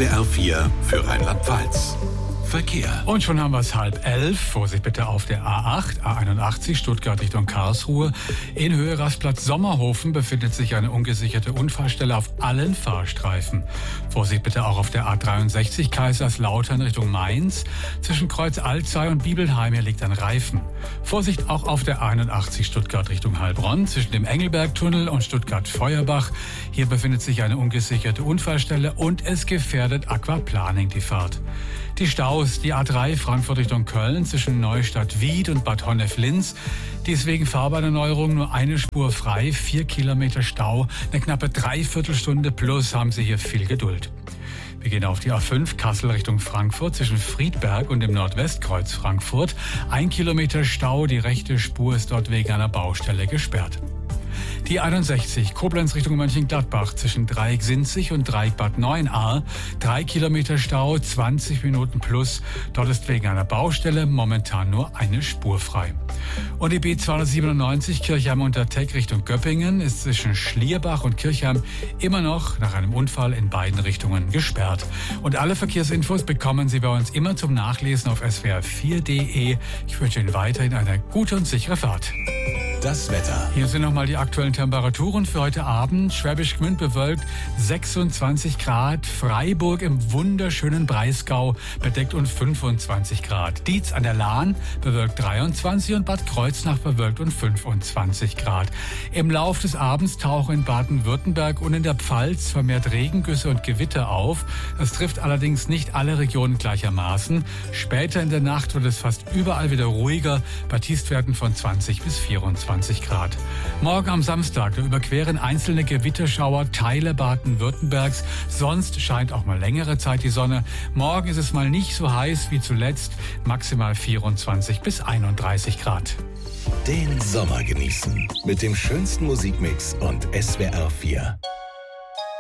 SWR 4 für Rheinland-Pfalz. Verkehr. Und schon haben wir es 10:30. Vorsicht bitte auf der A8, A81 Stuttgart Richtung Karlsruhe. In Höhe Rastplatz Sommerhofen befindet sich eine ungesicherte Unfallstelle auf allen Fahrstreifen. Vorsicht bitte auch auf der A63 Kaiserslautern Richtung Mainz. Zwischen Kreuz Alzey und Bibelheim hier liegt ein Reifen. Vorsicht auch auf der 81 Stuttgart Richtung Heilbronn. Zwischen dem Engelbergtunnel und Stuttgart-Feuerbach. Hier befindet sich eine ungesicherte Unfallstelle und es gefährdet Aquaplaning die Fahrt. Die Staus, die A3 Frankfurt Richtung Köln zwischen Neustadt-Wied und Bad Honnef-Linz. Die ist wegen Fahrbahnerneuerung nur eine Spur frei, 4 Kilometer Stau, eine knappe Dreiviertelstunde plus, haben Sie hier viel Geduld. Wir gehen auf die A5 Kassel Richtung Frankfurt zwischen Friedberg und dem Nordwestkreuz Frankfurt. 1 Kilometer Stau, die rechte Spur ist dort wegen einer Baustelle gesperrt. Die 61 Koblenz Richtung Mönchengladbach zwischen Dreieck-Sinzig und Dreieck-Bad Neuenahr. 3 Kilometer Stau, 20 Minuten plus. Dort ist wegen einer Baustelle momentan nur eine Spur frei. Und die B297 Kirchheim-Unterteck Richtung Göppingen ist zwischen Schlierbach und Kirchheim immer noch nach einem Unfall in beiden Richtungen gesperrt. Und alle Verkehrsinfos bekommen Sie bei uns immer zum Nachlesen auf swr4.de. Ich wünsche Ihnen weiterhin eine gute und sichere Fahrt. Das Wetter. Hier sind nochmal die aktuellen Temperaturen für heute Abend. Schwäbisch Gmünd bewölkt 26 Grad. Freiburg im wunderschönen Breisgau bedeckt und 25 Grad. Dietz an der Lahn bewölkt 23 und Bad Kreuznach bewölkt und 25 Grad. Im Lauf des Abends tauchen in Baden-Württemberg und in der Pfalz vermehrt Regengüsse und Gewitter auf. Das trifft allerdings nicht alle Regionen gleichermaßen. Später in der Nacht wird es fast überall wieder ruhiger bei Tiefstwerten von 20 bis 24 Grad. Morgen am Samstag überqueren einzelne Gewitterschauer Teile Baden-Württembergs. Sonst scheint auch mal längere Zeit die Sonne. Morgen ist es mal nicht so heiß wie zuletzt. Maximal 24 bis 31 Grad. Den Sommer genießen mit dem schönsten Musikmix und SWR 4.